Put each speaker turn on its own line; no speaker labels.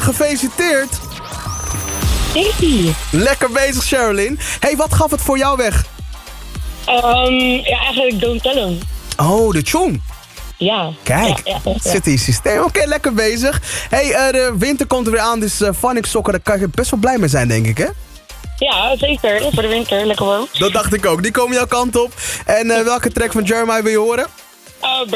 gefeliciteerd.
Daisy.
Lekker bezig, Sherilyn. Hey, wat gaf het voor jou weg?
Ja, eigenlijk Don't Tell 'Em.
Oh, de tune.
Ja.
Kijk,
Ja.
zit in je systeem. Oké, lekker bezig. Hey, de winter komt er weer aan, dus Phonic sokken, daar kan je best wel blij mee zijn, denk ik, hè?
Ja, zeker. Voor de winter, lekker warm.
Dat dacht ik ook. Die komen jouw kant op. En welke track van Jeremiah wil je horen?